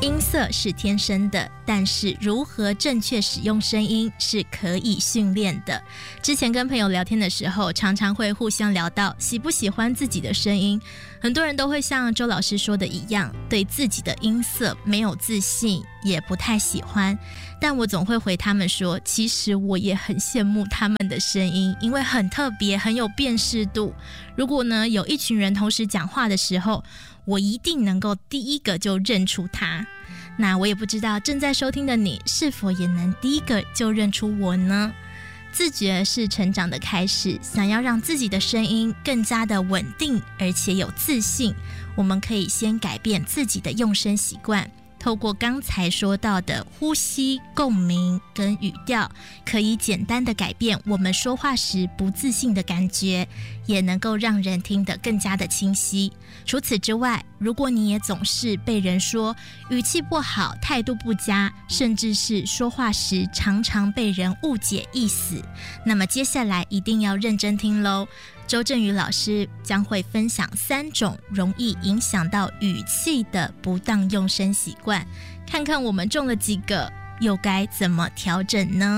音色是天生的，但是如何正确使用声音是可以训练的。之前跟朋友聊天的时候，常常会互相聊到喜不喜欢自己的声音。很多人都会像周老师说的一样，对自己的音色没有自信，也不太喜欢。但我总会回他们说，其实我也很羡慕他们的声音，因为很特别，很有辨识度。如果呢有一群人同时讲话的时候，我一定能够第一个就认出他。那我也不知道正在收听的你是否也能第一个就认出我呢？自觉是成长的开始，想要让自己的声音更加的稳定而且有自信，我们可以先改变自己的用声习惯，透过刚才说到的呼吸、共鸣跟语调，可以简单的改变我们说话时不自信的感觉，也能够让人听得更加的清晰。除此之外，如果你也总是被人说语气不好、态度不佳，甚至是说话时常常被人误解意思，那么接下来一定要认真听咯。周振宇老师将会分享3种容易影响到语气的不当用声习惯，看看我们中了几个，又该怎么调整呢？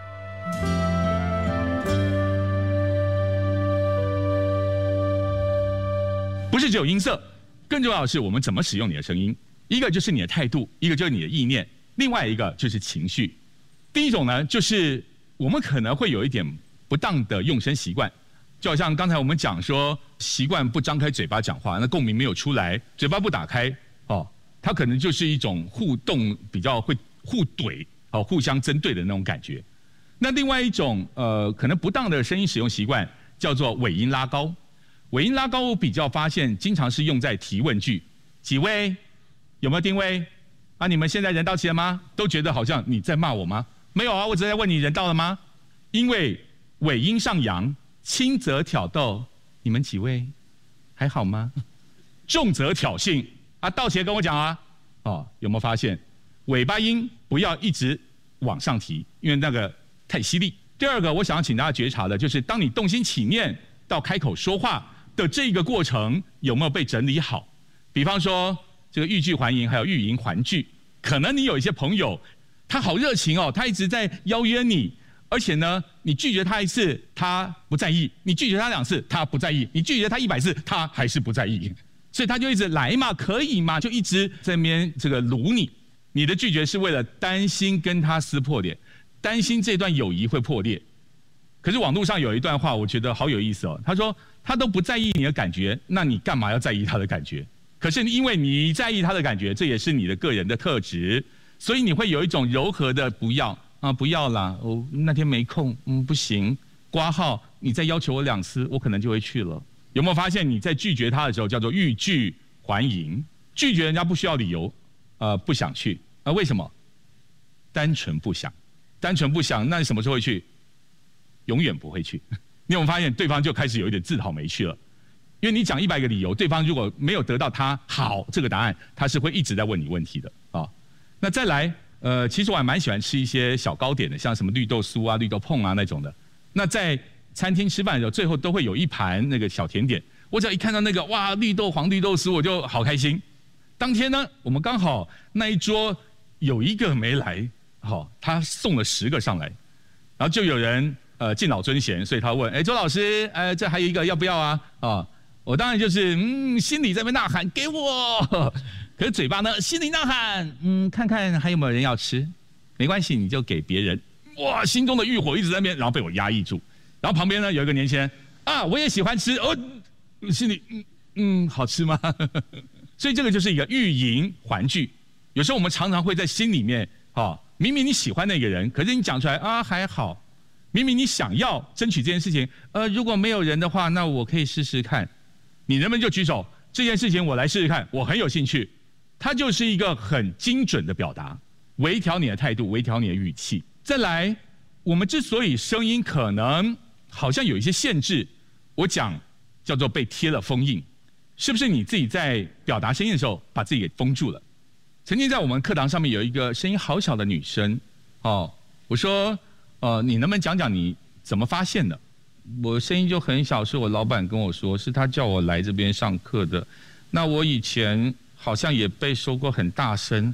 不是只有音色，更重要的是我们怎么使用你的声音。一个就是你的态度，一个就是你的意念，另外一个就是情绪。第一种呢，就是我们可能会有一点不当的用声习惯，就好像刚才我们讲说，习惯不张开嘴巴讲话，那共鸣没有出来，嘴巴不打开，它可能就是一种互动，比较会互怼，互相针对的那种感觉。那另外一种可能不当的声音使用习惯叫做尾音拉高。尾音拉高我比较发现经常是用在提问句，几位有没有定位啊？你们现在人到齐了吗？都觉得好像你在骂我吗？没有啊，我只是在问你人到了吗？因为尾音上扬，轻则挑逗，你们几位还好吗？重则挑衅啊，到齐了跟我讲啊。有没有发现尾巴音不要一直往上提，因为那个太犀利。第二个我想要请大家觉察的就是当你动心起念到开口说话的这个过程有没有被整理好。比方说这个欲拒还迎还有欲迎还拒，可能你有一些朋友他好热情他一直在邀约你，而且呢你拒绝他1次他不在意，你拒绝他2次他不在意，你拒绝他100次他还是不在意，所以他就一直来嘛，可以嘛，就一直在那边这个撸你。你的拒绝是为了担心跟他撕破脸，担心这段友谊会破裂。可是网络上有一段话我觉得好有意思他说他都不在意你的感觉，那你干嘛要在意他的感觉？可是因为你在意他的感觉，这也是你的个人的特质，所以你会有一种柔和的不要不要啦，我那天没空，不行，挂号你再要求我2次我可能就会去了。有没有发现你在拒绝他的时候叫做欲拒还迎？拒绝人家不需要理由不想去为什么？单纯不想，单纯不想，那你什么时候会去？永远不会去。你有没有发现对方就开始有一点自讨没趣了？因为你讲100个理由，对方如果没有得到他好这个答案，他是会一直在问你问题的那再来其实我还蛮喜欢吃一些小糕点的，像什么绿豆酥啊、绿豆碰啊那种的。那在餐厅吃饭的时候，最后都会有一盘那个小甜点，我只要一看到那个哇黄绿豆酥，我就好开心。当天呢，我们刚好那一桌有一个没来，他送了10个上来，然后就有人敬老尊贤，所以他问周老师这还有一个要不要啊？我当然就是心里在那边呐喊给我，可是嘴巴呢心里呐喊看看还有没有人要吃，没关系你就给别人。哇，心中的欲火一直在那边，然后被我压抑住。然后旁边呢有一个年轻人我也喜欢吃心里好吃吗？所以这个就是一个欲迎还拒。有时候我们常常会在心里面明明你喜欢那个人，可是你讲出来还好。明明你想要争取这件事情如果没有人的话，那我可以试试看。你能不能就举手，这件事情我来试试看，我很有兴趣。它就是一个很精准的表达，微调你的态度，微调你的语气。再来，我们之所以声音可能好像有一些限制，我讲叫做被贴了封印，是不是你自己在表达声音的时候把自己给封住了？曾经在我们课堂上面有一个声音好小的女生我说你能不能讲讲你怎么发现的？我声音就很小，是我老板跟我说，是他叫我来这边上课的。那我以前好像也被说过很大声，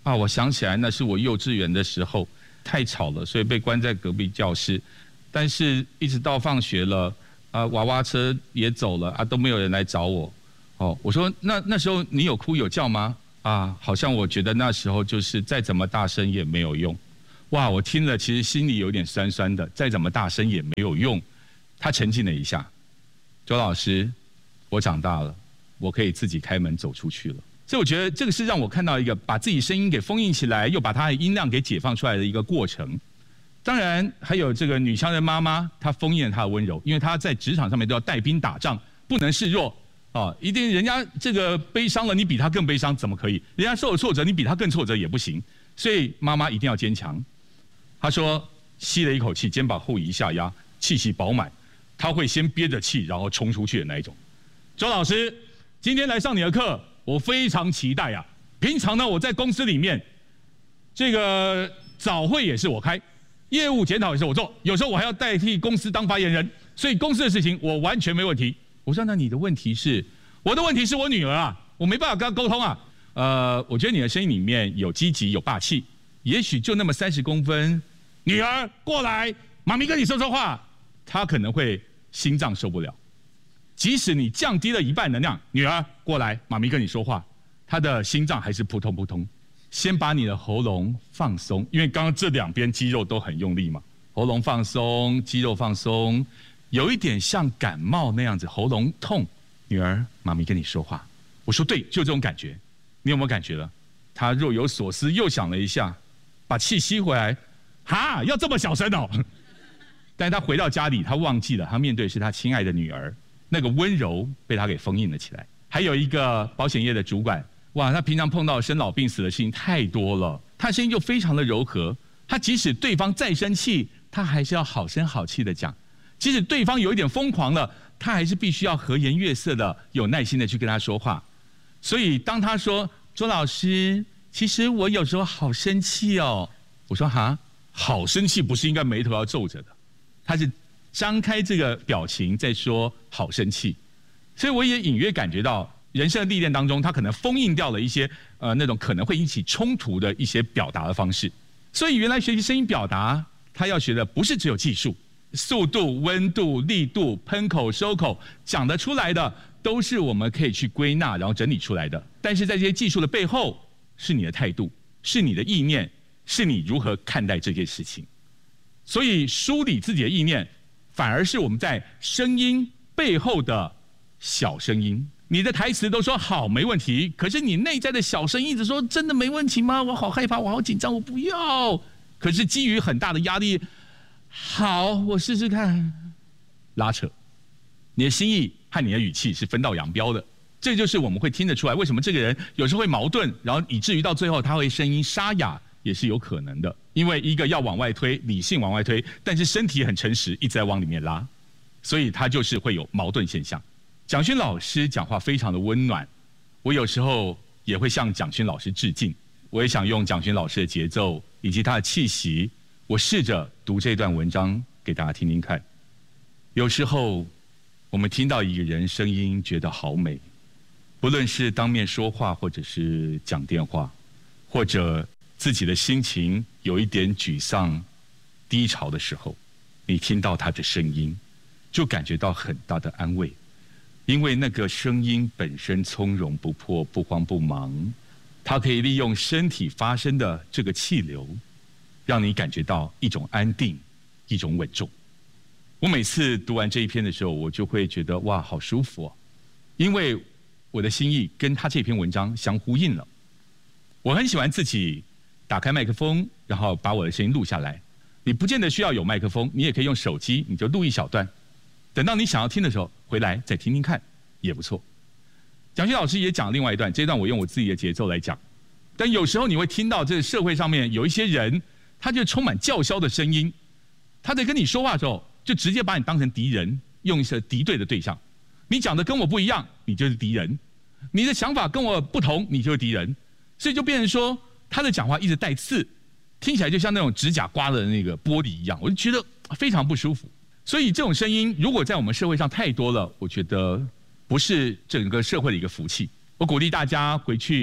啊，我想起来那是我幼稚园的时候，太吵了，所以被关在隔壁教室。但是一直到放学了，娃娃车也走了啊，都没有人来找我。哦，我说那时候你有哭有叫吗？啊，好像我觉得那时候就是再怎么大声也没有用。哇，我听了其实心里有点酸酸的，再怎么大声也没有用。他沉静了一下，周老师，我长大了，我可以自己开门走出去了。所以我觉得这个是让我看到一个把自己声音给封印起来，又把它的音量给解放出来的一个过程。当然还有这个女强人妈妈，她封印了她的温柔，因为她在职场上面都要带兵打仗，不能示弱啊！一定人家这个悲伤了，你比他更悲伤怎么可以？人家受了挫折，你比他更挫折也不行。所以妈妈一定要坚强。她说吸了一口气，肩膀后移下压，气息饱满，她会先憋着气，然后冲出去的那一种。周老师，今天来上你的课，我非常期待啊！平常呢，我在公司里面，这个早会也是我开，业务检讨也是我做，有时候我还要代替公司当发言人，所以公司的事情我完全没问题。我说那你的问题是？我的问题是我女儿啊，我没办法跟她沟通啊。我觉得你的声音里面有积极有霸气，也许就那么30公分，女儿过来，妈咪跟你说说话，她可能会心脏受不了。即使你降低了一半能量，女儿过来，妈咪跟你说话，她的心脏还是扑通扑通。先把你的喉咙放松，因为刚刚这两边肌肉都很用力嘛，喉咙放松，肌肉放松，有一点像感冒那样子，喉咙痛。女儿，妈咪跟你说话。我说对，就这种感觉。你有没有感觉了？她若有所思，又想了一下，把气吸回来。哈，要这么小声哦？但是她回到家里，她忘记了，她面对是她亲爱的女儿。那个温柔被他给封印了起来。还有一个保险业的主管，哇，他平常碰到生老病死的事情太多了，他声音就非常的柔和。他即使对方再生气，他还是要好声好气的讲；即使对方有一点疯狂了，他还是必须要和颜悦色的、有耐心的去跟他说话。所以当他说：“周老师，其实我有时候好生气哦。”我说：“哈，好生气不是应该眉头要皱着的？”他是张开这个表情在说好生气，所以我也隐约感觉到人生的历练当中，他可能封印掉了一些那种可能会引起冲突的一些表达的方式。所以原来学习声音表达，他要学的不是只有技术、速度、温度、力度、喷口、收口，讲得出来的都是我们可以去归纳然后整理出来的。但是在这些技术的背后，是你的态度，是你的意念，是你如何看待这件事情。所以梳理自己的意念，反而是我们在声音背后的小声音。你的台词都说好没问题，可是你内在的小声音一直说真的没问题吗？我好害怕，我好紧张，我不要。可是基于很大的压力，好，我试试看。拉扯，你的心意和你的语气是分道扬镳的。这就是我们会听得出来，为什么这个人有时候会矛盾，然后以至于到最后他会声音沙哑，也是有可能的。因为一个要往外推，理性往外推，但是身体很诚实，一直在往里面拉，所以他就是会有矛盾现象。蒋勋老师讲话非常的温暖，我有时候也会向蒋勋老师致敬，我也想用蒋勋老师的节奏以及他的气息，我试着读这段文章给大家听听看。有时候我们听到一个人声音觉得好美，不论是当面说话，或者是讲电话，或者自己的心情有一点沮丧、低潮的时候，你听到他的声音，就感觉到很大的安慰。因为那个声音本身从容不迫、不慌不忙，它可以利用身体发生的这个气流，让你感觉到一种安定、一种稳重。我每次读完这一篇的时候，我就会觉得哇，好舒服哦，因为我的心意跟他这篇文章相呼应了。我很喜欢自己打开麦克风，然后把我的声音录下来。你不见得需要有麦克风，你也可以用手机，你就录一小段。等到你想要听的时候，回来再听听看，也不错。蒋勋老师也讲另外一段，这一段我用我自己的节奏来讲。但有时候你会听到这个社会上面有一些人，他就充满叫嚣的声音，他在跟你说话的时候，就直接把你当成敌人，用一些敌对的对象。你讲的跟我不一样，你就是敌人；你的想法跟我不同，你就是敌人。所以就变成说，他的讲话一直带刺，听起来就像那种指甲刮的那个玻璃一样，我就觉得非常不舒服。所以这种声音如果在我们社会上太多了，我觉得不是整个社会的一个福气。我鼓励大家回去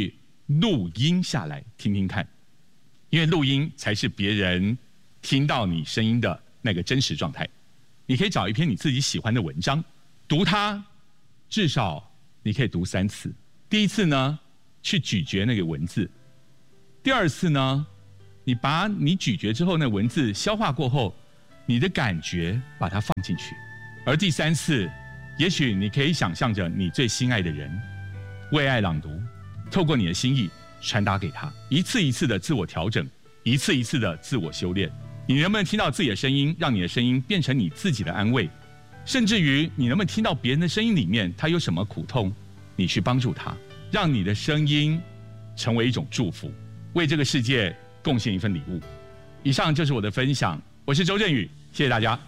录音下来听听看，因为录音才是别人听到你声音的那个真实状态。你可以找一篇你自己喜欢的文章，读它，至少你可以读3次。第一次呢，去咀嚼那个文字；第二次呢，你把你咀嚼之后那文字消化过后，你的感觉把它放进去；而第3次，也许你可以想象着你最心爱的人为爱朗读，透过你的心意传达给他，一次一次的自我调整，一次一次的自我修炼。你能不能听到自己的声音，让你的声音变成你自己的安慰？甚至于你能不能听到别人的声音里面他有什么苦痛，你去帮助他，让你的声音成为一种祝福，为这个世界贡献一份礼物。以上就是我的分享，我是周振宇，谢谢大家。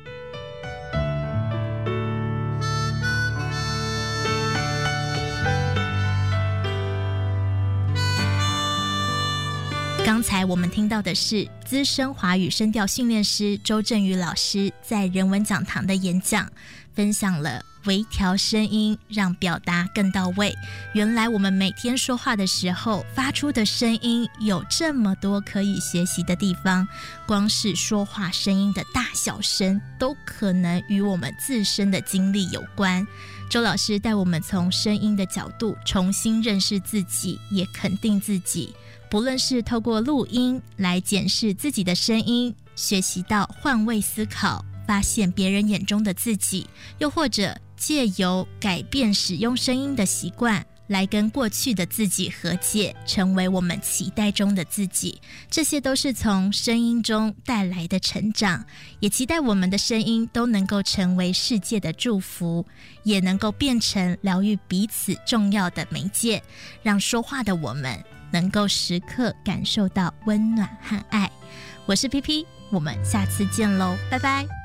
刚才我们听到的是资深华语声调训练师周振宇老师在人文讲堂的演讲，分享了微调声音让表达更到位。原来我们每天说话的时候发出的声音有这么多可以学习的地方，光是说话声音的大小声都可能与我们自身的经历有关。周老师带我们从声音的角度重新认识自己，也肯定自己，不论是透过录音来检视自己的声音，学习到换位思考，发现别人眼中的自己，又或者借由改变使用声音的习惯来跟过去的自己和解，成为我们期待中的自己。这些都是从声音中带来的成长，也期待我们的声音都能够成为世界的祝福，也能够变成疗愈彼此重要的媒介，让说话的我们能够时刻感受到温暖和爱。我是 PP， 我们下次见喽，拜拜。